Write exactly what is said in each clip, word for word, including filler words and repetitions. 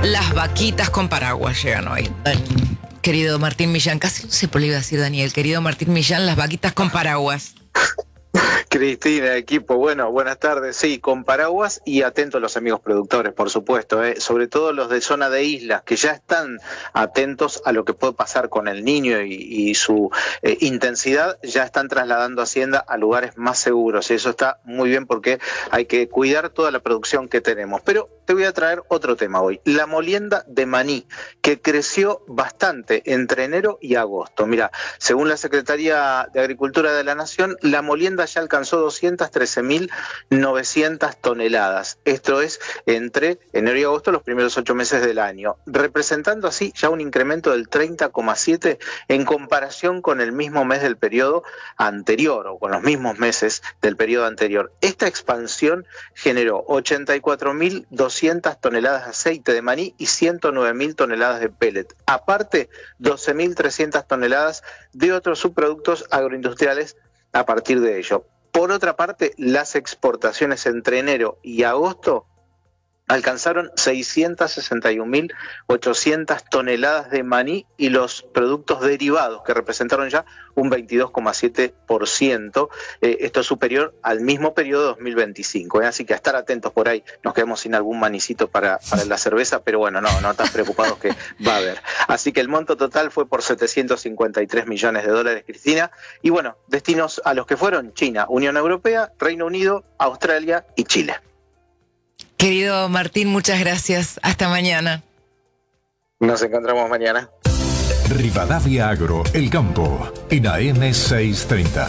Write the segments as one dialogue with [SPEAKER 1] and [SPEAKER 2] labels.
[SPEAKER 1] Las vaquitas con paraguas llegan hoy. Querido Martín Millán, casi no sé por qué iba a decir Daniel, querido Martín Millán, las vaquitas con paraguas.
[SPEAKER 2] Cristina, equipo, bueno, buenas tardes. Sí, con paraguas y atentos los amigos productores, por supuesto, eh, sobre todo los de zona de islas, que ya están atentos a lo que puede pasar con el niño y, y su eh, intensidad, ya están trasladando Hacienda a lugares más seguros, y eso está muy bien porque hay que cuidar toda la producción que tenemos. Pero te voy a traer otro tema hoy, la molienda de maní, que creció bastante entre enero y agosto. Mira, según la Secretaría de Agricultura de la Nación, la molienda ya alcanzó doscientas trece mil novecientas toneladas. Esto es entre enero y agosto, los primeros ocho meses del año, representando así ya un incremento del treinta coma siete en comparación con el mismo mes del periodo anterior o con los mismos meses del periodo anterior. Esta expansión generó ochenta y cuatro mil doscientas toneladas de aceite de maní y ciento nueve mil toneladas de pellet. Aparte, doce mil trescientas toneladas de otros subproductos agroindustriales a partir de ello. Por otra parte, las exportaciones entre enero y agosto alcanzaron seiscientas sesenta y un mil ochocientas toneladas de maní y los productos derivados, que representaron ya un veintidós coma siete por ciento. Eh, esto es superior al mismo periodo de dos mil veinticinco. ¿eh? Así que a estar atentos por ahí. Nos quedamos sin algún manicito para, para la cerveza, pero bueno, no, no tan preocupados que va a haber. Así que el monto total fue por setecientos cincuenta y tres millones de dólares, Cristina. Y bueno, destinos a los que fueron China, Unión Europea, Reino Unido, Australia y Chile.
[SPEAKER 1] Querido Martín, muchas gracias. Hasta mañana.
[SPEAKER 2] Nos encontramos mañana.
[SPEAKER 3] Rivadavia Agro, el campo, en A M seiscientos treinta.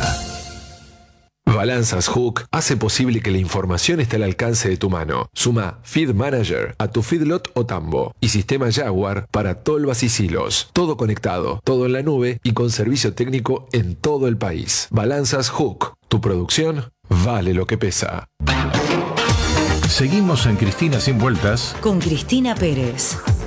[SPEAKER 4] Balanzas Hook hace posible que la información esté al alcance de tu mano. Suma Feed Manager a tu feedlot o tambo y sistema Jaguar para tolvas y silos. Todo conectado, todo en la nube y con servicio técnico en todo el país. Balanzas Hook. Tu producción vale lo que pesa.
[SPEAKER 3] Seguimos en Cristina Sin Vueltas
[SPEAKER 5] con Cristina Pérez.